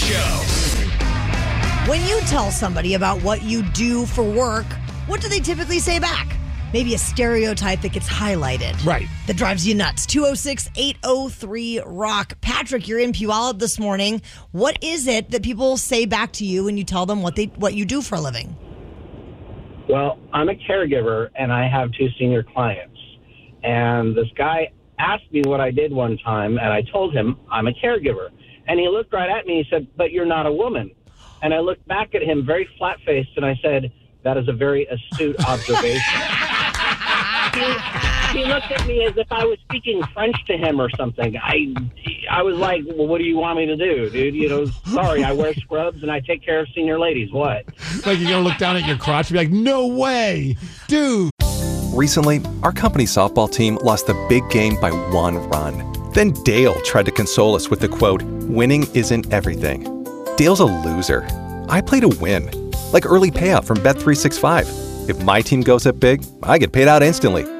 Show. When you tell somebody about what you do for work, what do they typically say back? Maybe a stereotype that gets highlighted. Right. That drives you nuts. 206-803-ROCK. Patrick, you're in Puyallup this morning. What is it that people say back to you when you tell them what you do for a living? Well, I'm a caregiver, and I have 2 senior clients. And this guy asked me what I did one time, and I told him I'm a caregiver. And he looked right at me and he said, "But you're not a woman." And I looked back at him very flat-faced, and I said, "That is a very astute observation." He looked at me as if I was speaking French to him or something. I was like, "Well, what do you want me to do, dude? Sorry, I wear scrubs and I take care of senior ladies. What?" Like you're going to look down at your crotch and be like, no way, dude. Recently, our company softball team lost the big game by 1 run. Then Dale tried to console us with the quote, "Winning isn't everything." Dale's a loser. I play to win. Like early payout from Bet365. If my team goes up big, I get paid out instantly.